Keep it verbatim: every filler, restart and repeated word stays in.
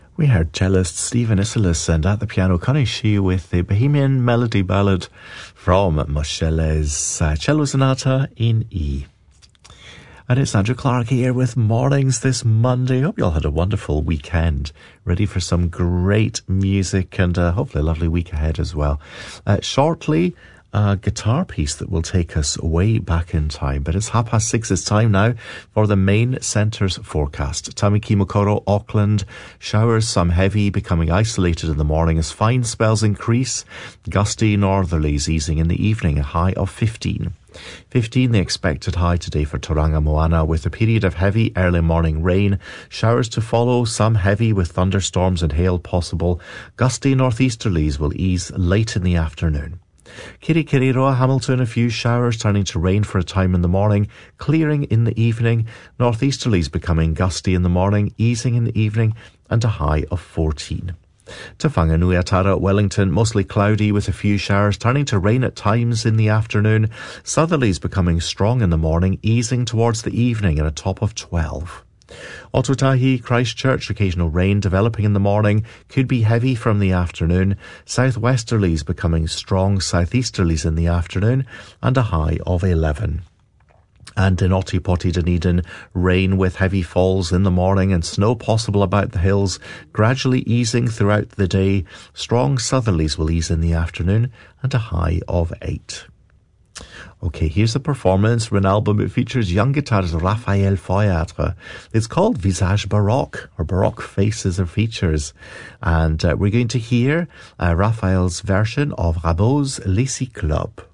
We heard cellist Stephen Isserlis and at the piano Connie Shee with the Bohemian Melody Ballad from Moscheles uh, Cello Sonata in E. And it's Andrew Clark here with Mornings this Monday. Hope you all had a wonderful weekend. Ready for some great music and uh, hopefully a lovely week ahead as well. Uh, shortly, a guitar piece that will take us way back in time. But it's half past six. It's time now for the main centre's forecast. Tamaki Mokoro, Auckland. Showers, some heavy, becoming isolated in the morning as fine spells increase. Gusty northerlies easing in the evening, a high of fifteen. fifteen, the expected high today for Tauranga Moana, with a period of heavy early morning rain. Showers to follow, some heavy with thunderstorms and hail possible. Gusty northeasterlies will ease late in the afternoon. Kirikiriroa, Hamilton, a few showers turning to rain for a time in the morning, clearing in the evening. Northeasterlies becoming gusty in the morning, easing in the evening, and a high of fourteen. Te Whanganui-a-Tara, Wellington, mostly cloudy with a few showers, turning to rain at times in the afternoon. Southerlies becoming strong in the morning, easing towards the evening at a top of twelve. Otautahi, Christchurch, occasional rain developing in the morning, could be heavy from the afternoon. Southwesterlies becoming strong, southeasterlies in the afternoon, and a high of eleven. And in Otipoti, Dunedin, rain with heavy falls in the morning and snow possible about the hills, gradually easing throughout the day. Strong southerlies will ease in the afternoon, and a high of eight. Okay, here's a performance for an album. It features young guitarist Raphael Feuatre. It's called Visage Baroque, or Baroque Faces or Features. And uh, we're going to hear uh, Raphael's version of Rameau's Les Cyclopes.